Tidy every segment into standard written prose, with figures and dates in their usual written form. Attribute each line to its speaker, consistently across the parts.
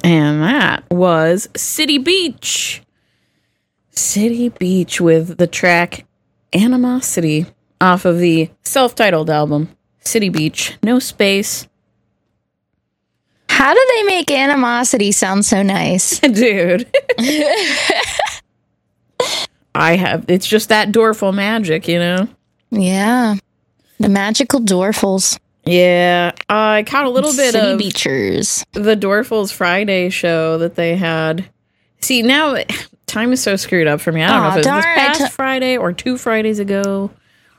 Speaker 1: And that was City Beach. City Beach with the track Animosity off of the self-titled album, City Beach. No space.
Speaker 2: How do they make Animosity sound so nice?
Speaker 1: Dude. It's just that Dorful magic, you know?
Speaker 2: Yeah. The magical Dorfles.
Speaker 1: Yeah. I caught a little bit
Speaker 2: City
Speaker 1: of
Speaker 2: Beachers.
Speaker 1: the Dorfles Friday show that they had. See, now time is so screwed up for me. I don't know if it was this past Friday or 2 Fridays ago.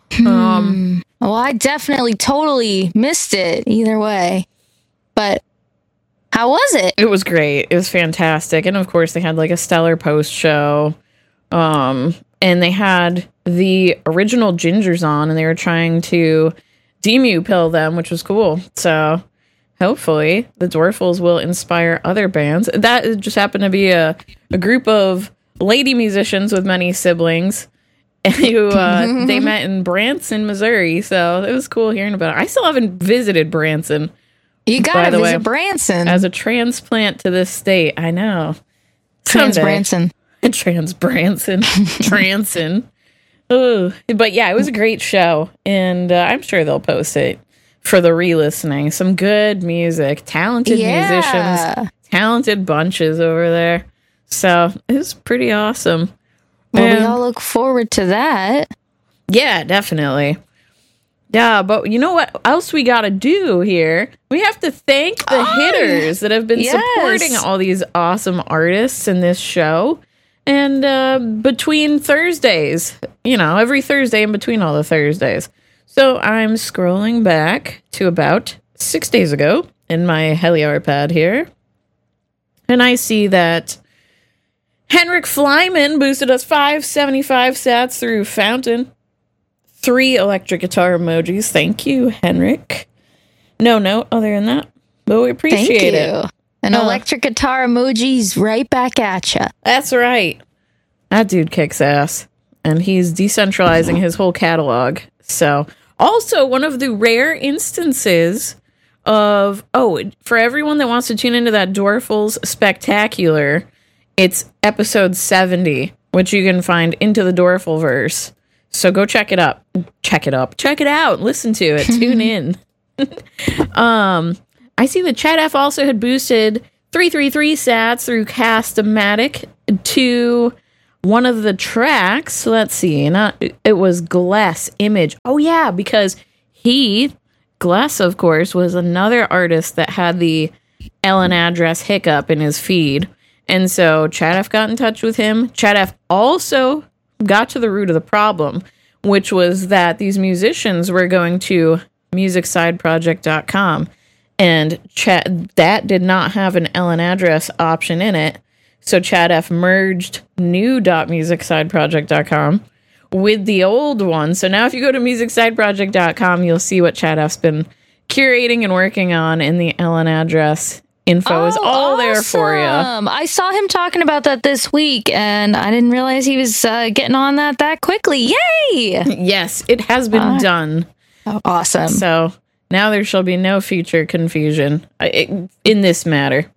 Speaker 2: Well, I definitely totally missed it either way. But how was it?
Speaker 1: It was great. It was fantastic. And of course, they had like a stellar post show. And they had the original Gingers on, and they were trying to Demu pill them, which was cool. So hopefully the Dorfles will inspire other bands. That just happened to be a group of lady musicians with many siblings who they met in Branson, Missouri. So it was cool hearing about it. I still haven't visited Branson.
Speaker 2: You gotta visit Branson.
Speaker 1: As a transplant to this state, I know.
Speaker 2: Trans-Branson.
Speaker 1: Trans-Branson. Transon. Oh, but yeah, it was a great show, and I'm sure they'll post it for the re-listening. Some good music, talented musicians, talented bunches over there. So it was pretty awesome.
Speaker 2: Well, we all look forward to that.
Speaker 1: Yeah, definitely. Yeah, but you know what else we got to do here? We have to thank the hitters that have been supporting all these awesome artists in this show. And between Thursdays, every Thursday in between all the Thursdays. So I'm scrolling back to about 6 days ago in my Heliar pad here. And I see that Henrik Flyman boosted us 575 sats through Fountain. 3 electric guitar emojis. Thank you, Henrik. No note other than that. But we appreciate it.
Speaker 2: An electric guitar emojis right back at you.
Speaker 1: That's right. That dude kicks ass. And he's decentralizing his whole catalog. So, also one of the rare instances of, for everyone that wants to tune into that Dorfles Spectacular, it's episode 70, which you can find Into the Dorfleverse. So go check it out. Check it out. Listen to it. Tune in. I see that Chad F also had boosted 333 sats through Cast-O-Matic to one of the tracks. So let's see. It was Glass Image. Oh yeah, because Glass, of course, was another artist that had the Ellen address hiccup in his feed. And so Chad F got in touch with him. Chad F also got to the root of the problem, which was that these musicians were going to musicsideproject.com, and that did not have an Ellen address option in it. So Chad F merged new.musicsideproject.com with the old one. So now if you go to musicsideproject.com, you'll see what Chad F's been curating and working on, in the Ellen address info is all there for you.
Speaker 2: I saw him talking about that this week, and I didn't realize he was getting on that quickly. Yay!
Speaker 1: Yes, it has been done.
Speaker 2: Oh, awesome.
Speaker 1: So now there shall be no future confusion in this matter.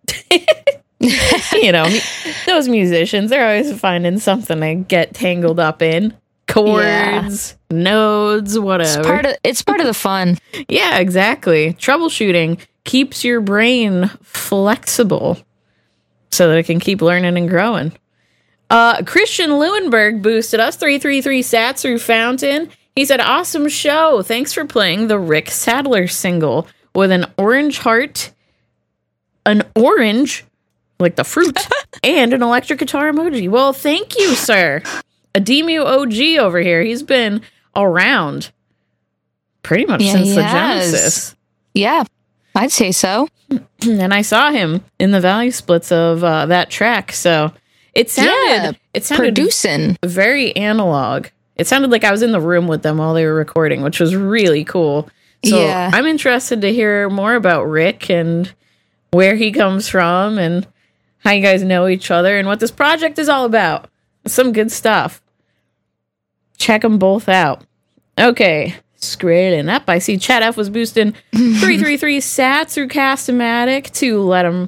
Speaker 1: Those musicians, they're always finding something to get tangled up in. Chords, nodes, whatever.
Speaker 2: It's part of the fun.
Speaker 1: Yeah, exactly. Troubleshooting keeps your brain flexible so that it can keep learning and growing. Christian Leuenberg boosted us 333 sats through Fountain. He said, awesome show. Thanks for playing the Rick Sadler single with an orange heart, an orange, like the fruit, and an electric guitar emoji. Well, thank you, sir. A Demu OG over here. He's been around pretty much since the Genesis.
Speaker 2: Yeah, I'd say so.
Speaker 1: And I saw him in the value splits of that track. So it sounded
Speaker 2: producing
Speaker 1: very analog. It sounded like I was in the room with them while they were recording, which was really cool. So I'm interested to hear more about Rick and where he comes from and how you guys know each other and what this project is all about. Some good stuff. Check them both out. Okay, scrolling up. I see Chad F was boosting 333 sats through Cast-O-Matic to let him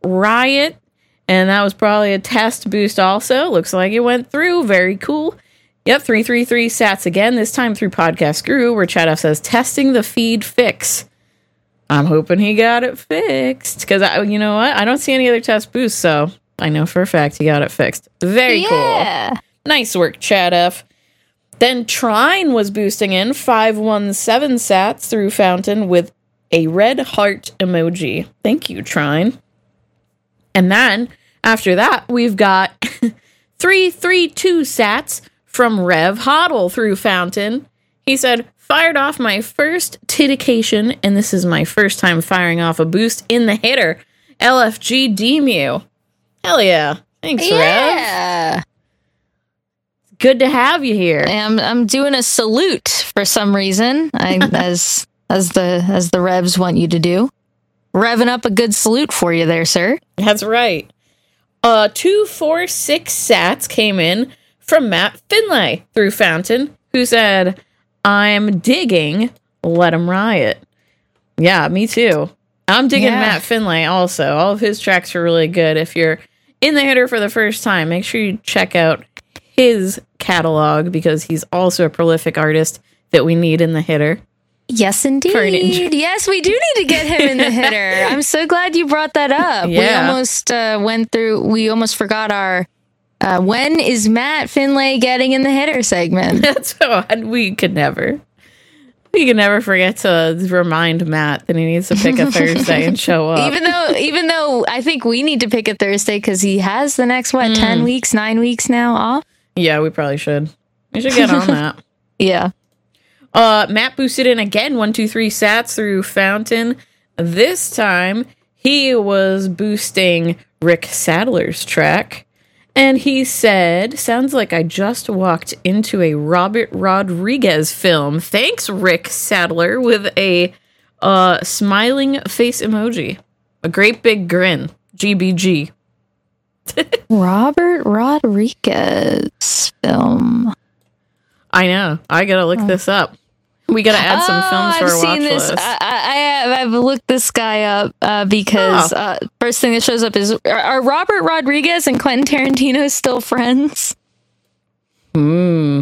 Speaker 1: Riot. And that was probably a test boost also. Looks like it went through. Very cool. Yep, 333 sats again, this time through Podcast Guru, where Chad F says, testing the feed fix. I'm hoping he got it fixed. Because, you know what? I don't see any other test boosts, so I know for a fact he got it fixed. Very cool. Nice work, Chad F. Then Trine was boosting in 517 sats through Fountain with a red heart emoji. Thank you, Trine. And then, after that, we've got 332 sats from Rev Hoddle through Fountain. He said, fired off my first titication, and this is my first time firing off a boost in the hitter. LFG Demu. Hell yeah. Thanks, Rev. Good to have you here.
Speaker 2: I'm doing a salute for some reason, as the Revs want you to do. Revving up a good salute for you there, sir.
Speaker 1: That's right. 246 sats came in from Matt Finlay through Fountain, who said, I'm digging Let 'Em Riot. Yeah, me too. I'm digging Matt Finlay also. All of his tracks are really good. If you're in the hitter for the first time, make sure you check out his catalog because he's also a prolific artist that we need in the hitter.
Speaker 2: Yes, indeed. Yes, we do need to get him in the hitter. I'm so glad you brought that up.
Speaker 1: Yeah.
Speaker 2: We almost forgot our when is Matt Finlay getting in the hitter segment?
Speaker 1: That's so odd. We could never forget to remind Matt that he needs to pick a Thursday and show up.
Speaker 2: Even though I think we need to pick a Thursday because he has the next 9 weeks now off.
Speaker 1: Yeah, we probably should. We should get on that.
Speaker 2: Yeah.
Speaker 1: Matt boosted in again 123 sats through Fountain. This time he was boosting Rick Sadler's track. And he said, sounds like I just walked into a Robert Rodriguez film. Thanks, Rick Sadler, with a smiling face emoji. A great big grin. GBG.
Speaker 2: Robert Rodriguez film.
Speaker 1: I know. I gotta look this up. We gotta add some films to our watch list.
Speaker 2: I've looked this guy up because first thing that shows up is are Robert Rodriguez and Quentin Tarantino still friends?
Speaker 1: I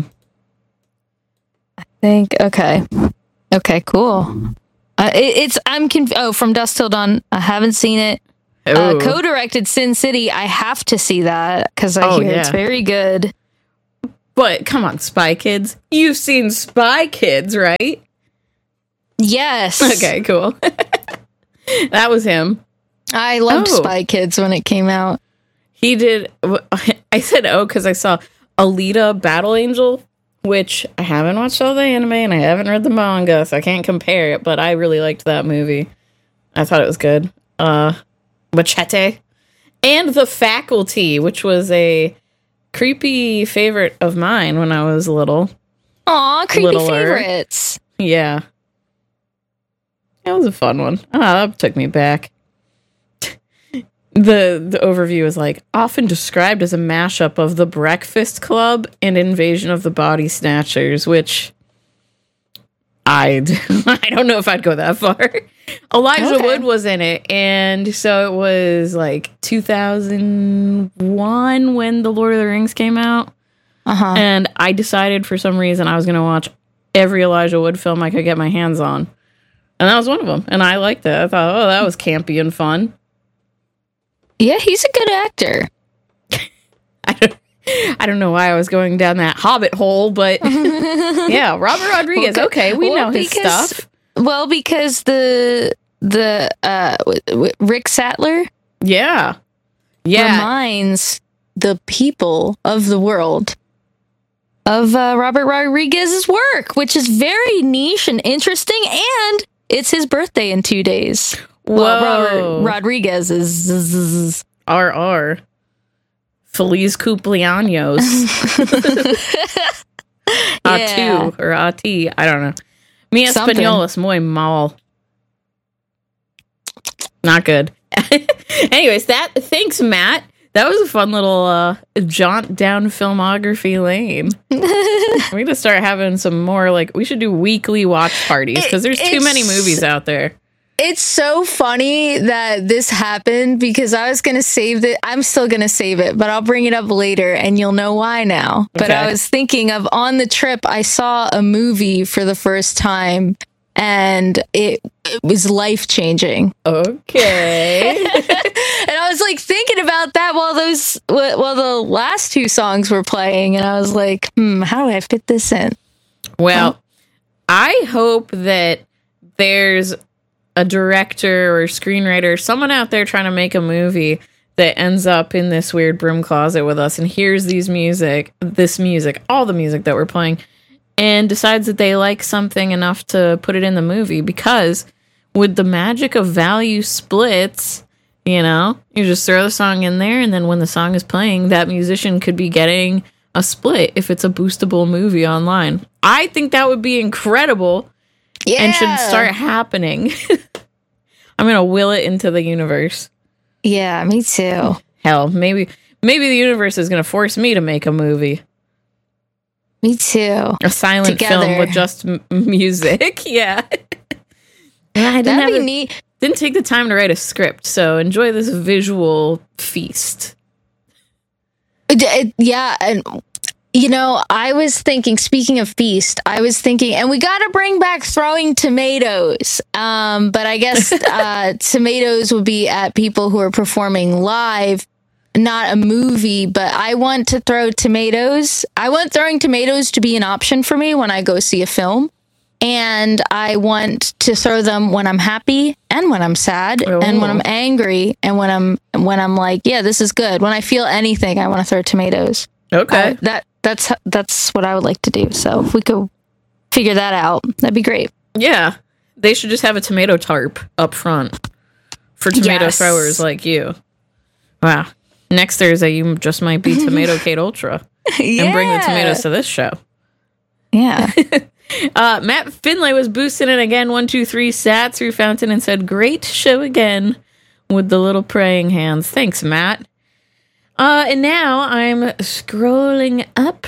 Speaker 2: think okay, cool. From Dusk Till Dawn. I haven't seen it. Co-directed Sin City. I have to see that because I hear it's very good.
Speaker 1: But come on, Spy Kids. You've seen Spy Kids, right?
Speaker 2: Yes.
Speaker 1: Okay, cool. That was him.
Speaker 2: I loved Spy Kids when it came out.
Speaker 1: He did. I said, because I saw Alita Battle Angel, which I haven't watched all the anime and I haven't read the manga, so I can't compare it, but I really liked that movie. I thought it was good. Machete. And The Faculty, which was a creepy favorite of mine when I was little.
Speaker 2: Aw, creepy favorites.
Speaker 1: Yeah. That was a fun one. That took me back. The overview is like, often described as a mashup of The Breakfast Club and Invasion of the Body Snatchers, which I don't know if I'd go that far. Elijah Wood was in it, and so it was like 2001 when The Lord of the Rings came out. And I decided for some reason I was going to watch every Elijah Wood film I could get my hands on. And that was one of them. And I liked it. I thought, that was campy and fun.
Speaker 2: Yeah, he's a good actor.
Speaker 1: I don't know why I was going down that Hobbit hole, but yeah, Robert Rodriguez. Okay, we know his stuff.
Speaker 2: Well, because the Rick Sadler, reminds the people of the world of Robert Rodriguez's work, which is very niche and interesting, and it's his birthday in 2 days.
Speaker 1: Whoa.
Speaker 2: Well, Robert Rodriguez is
Speaker 1: RR. Feliz cumpleaños. A2 or A-T. I don't know. Mi español es muy mal. Not good. Anyways, thanks, Matt. That was a fun little jaunt down filmography lane. We need to start having some more, we should do weekly watch parties because there's too many movies out there.
Speaker 2: It's so funny that this happened because I was going to save it. I'm still going to save it, but I'll bring it up later and you'll know why now. Okay. But I was thinking of on the trip, I saw a movie for the first time and it was life-changing.
Speaker 1: Okay.
Speaker 2: And I was like thinking about that while the last two songs were playing. And I was like, how do I fit this in?
Speaker 1: Well, I hope that there's a director or screenwriter, someone out there trying to make a movie that ends up in this weird broom closet with us and hears all the music that we're playing, and decides that they like something enough to put it in the movie. Because with the magic of value splits, you just throw the song in there, and then when the song is playing, that musician could be getting a split if it's a boostable movie online. I think that would be incredible. Yeah. And should start happening. I'm going to will it into the universe.
Speaker 2: Yeah, me too.
Speaker 1: Hell, maybe the universe is going to force me to make a movie.
Speaker 2: Me too.
Speaker 1: A silent film with just music. Yeah.
Speaker 2: That'd be neat.
Speaker 1: Didn't take the time to write a script, so enjoy this visual feast.
Speaker 2: Yeah, and I was thinking, speaking of feast, and we got to bring back throwing tomatoes. But I guess tomatoes would be at people who are performing live, not a movie. But I want to throw tomatoes. I want throwing tomatoes to be an option for me when I go see a film. And I want to throw them when I'm happy and when I'm sad and when I'm angry and when I'm like, yeah, this is good. When I feel anything, I want to throw tomatoes.
Speaker 1: Okay.
Speaker 2: That's what I would like to do. So if we could figure that out, that'd be great.
Speaker 1: Yeah. They should just have a tomato tarp up front for tomato throwers like you. Wow. Next Thursday, you just might be Tomato Kate Ultra and bring the tomatoes to this show.
Speaker 2: Yeah.
Speaker 1: Matt Finlay was boosting it again. 1, 2, 3 sat through Fountain and said, "Great show again," with the little praying hands. Thanks, Matt. And now I'm scrolling up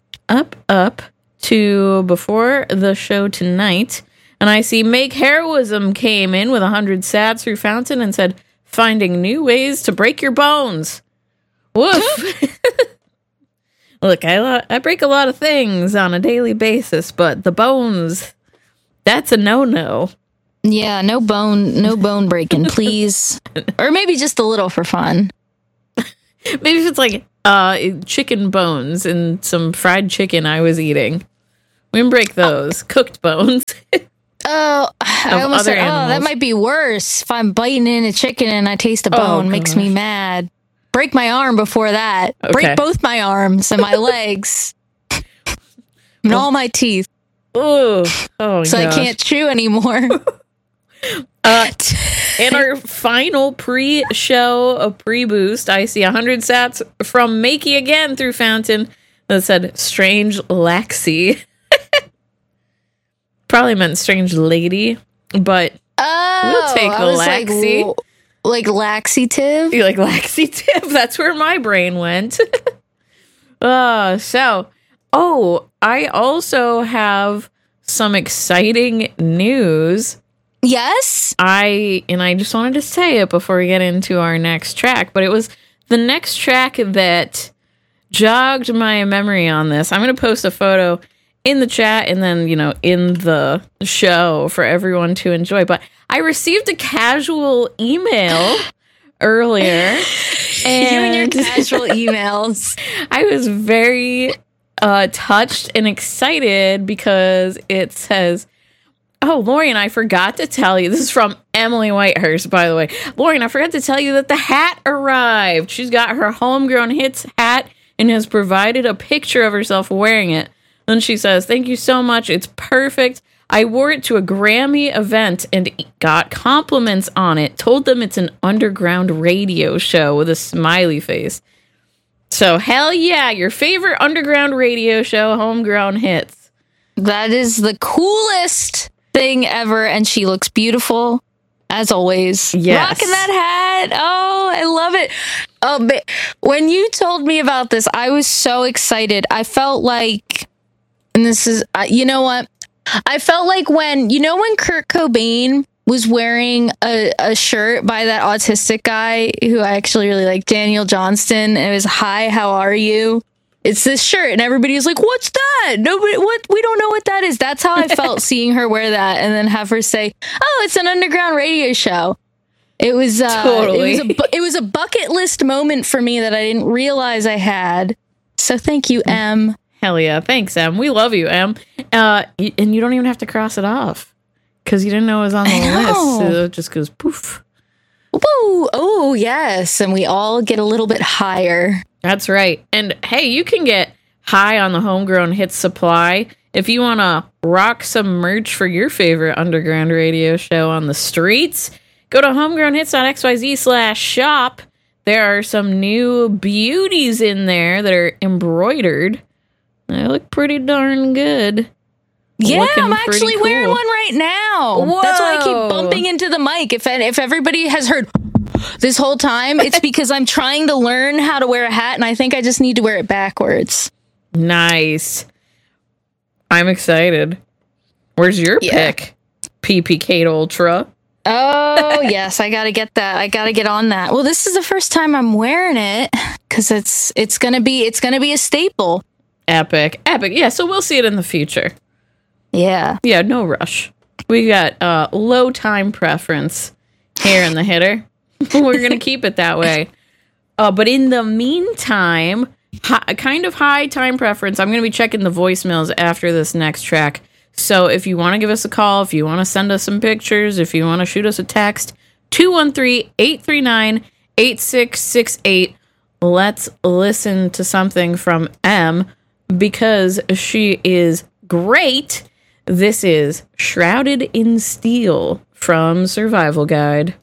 Speaker 1: to before the show tonight, and I see Make Heroism came in with 100 sats through Fountain and said, "Finding new ways to break your bones." Woof. Look, I break a lot of things on a daily basis, but the bones, that's a no-no.
Speaker 2: Yeah, no bone breaking, please. Or maybe just a little for fun.
Speaker 1: Maybe if it's like chicken bones and some fried chicken I was eating. We can break those. Cooked bones.
Speaker 2: I almost said, that might be worse. If I'm biting in a chicken and I taste a bone, makes me mad. Break my arm before that. Okay. Break both my arms and my legs. And all my teeth.
Speaker 1: Oh,
Speaker 2: so I can't chew anymore.
Speaker 1: In our final pre-show, pre-boost, I see 100 sats from Makey again through Fountain that said Strange Laxy. Probably meant Strange Lady, but we'll take the Laxy.
Speaker 2: Like laxative?
Speaker 1: You like laxative? That's where my brain went. I also have some exciting news.
Speaker 2: Yes?
Speaker 1: I just wanted to say it before we get into our next track, but it was the next track that jogged my memory on this. I'm going to post a photo in the chat and then, in the show for everyone to enjoy. But I received a casual email earlier.
Speaker 2: And you and your casual emails.
Speaker 1: I was very touched and excited because it says, "Oh, Lorian, I forgot to tell you." This is from Emily Whitehurst, by the way. "Lorian, I forgot to tell you that the hat arrived. She's got her Homegrown Hits hat and has provided a picture of herself wearing it." Then she says, "Thank you so much. It's perfect. I wore it to a Grammy event and got compliments on it. Told them it's an underground radio show," with a smiley face. So, hell yeah, your favorite underground radio show, Homegrown Hits.
Speaker 2: That is the coolest thing ever, and she looks beautiful, as always.
Speaker 1: Yes.
Speaker 2: Rocking that hat. Oh, I love it. Oh, but when you told me about this, I was so excited. I felt like... And this is, you know what? I felt like when Kurt Cobain was wearing a shirt by that autistic guy who I actually really like, Daniel Johnston. And it was, "Hi, how are you?" It's this shirt, and everybody was like, "What's that? Nobody, what? We don't know what that is." That's how I felt seeing her wear that, and then have her say, "Oh, it's an underground radio show." It was totally. It was a bucket list moment for me that I didn't realize I had. So thank you, Em.
Speaker 1: Hell yeah, thanks, Em. We love you, Em. And you don't even have to cross it off because you didn't know it was on the list. So it just goes poof.
Speaker 2: Woo! Oh yes, and we all get a little bit higher.
Speaker 1: That's right. And hey, you can get high on the Homegrown Hits supply if you want to rock some merch for your favorite underground radio show on the streets. Go to homegrownhits.xyz/shop. There are some new beauties in there that are embroidered. They look pretty darn good.
Speaker 2: Yeah, I'm actually wearing one right now. Whoa. That's why I keep bumping into the mic. If everybody has heard this whole time, it's because I'm trying to learn how to wear a hat, and I think I just need to wear it backwards.
Speaker 1: Nice. I'm excited. Where's your pick? PP Kate Ultra.
Speaker 2: Oh, yes, I got to get that. I got to get on that. Well, this is the first time I'm wearing it cuz it's going to be a staple.
Speaker 1: Epic. Yeah, so we'll see it in the future.
Speaker 2: Yeah.
Speaker 1: Yeah, no rush. We got low time preference here in the hitter. We're going to keep it that way. But in the meantime, kind of high time preference. I'm going to be checking the voicemails after this next track. So if you want to give us a call, if you want to send us some pictures, if you want to shoot us a text, 213-839-8668. Let's listen to something from Em because she is great. This is Shrouded in Steel from Survival Guide.